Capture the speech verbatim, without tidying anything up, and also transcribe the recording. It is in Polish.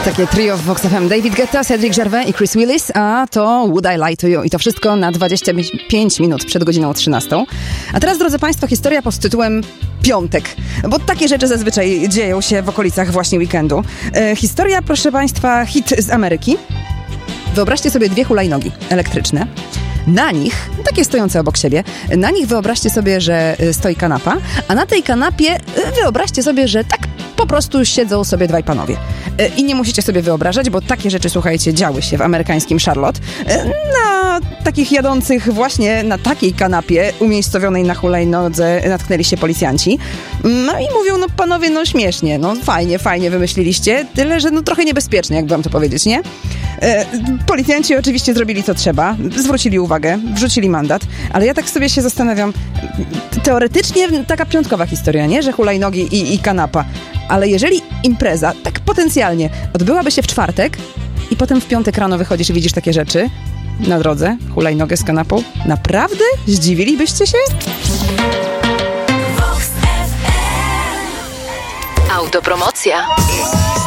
Takie trio w Vox F M. David Guetta, Cedric Gervais i Chris Willis, a to Would I Lie to You. I to wszystko na dwadzieścia pięć minut przed godziną trzynastą. A teraz, drodzy Państwo, historia pod tytułem Piątek. Bo takie rzeczy zazwyczaj dzieją się w okolicach właśnie weekendu. E, historia, proszę Państwa, hit z Ameryki. Wyobraźcie sobie dwie hulajnogi elektryczne. Na nich, takie stojące obok siebie, na nich wyobraźcie sobie, że stoi kanapa, a na tej kanapie wyobraźcie sobie, że tak po prostu siedzą sobie dwaj panowie. I nie musicie sobie wyobrażać, bo takie rzeczy, słuchajcie, działy się w amerykańskim Charlotte. Na takich jadących właśnie na takiej kanapie umiejscowionej na hulajnodze natknęli się policjanci. No i mówią, no panowie, no śmiesznie, no fajnie, fajnie wymyśliliście, tyle, że no trochę niebezpiecznie, jakby wam to powiedzieć, nie? E, policjanci oczywiście zrobili co trzeba, zwrócili uwagę, wrzucili mandat, ale ja tak sobie się zastanawiam, teoretycznie taka piątkowa historia, nie? Że hulajnogi i, i kanapa, ale jeżeli impreza, tak potencjalnie, odbyłaby się w czwartek i potem w piątek rano wychodzisz i widzisz takie rzeczy na drodze, hulajnogę z kanapą, naprawdę? Zdziwilibyście się? Autopromocja.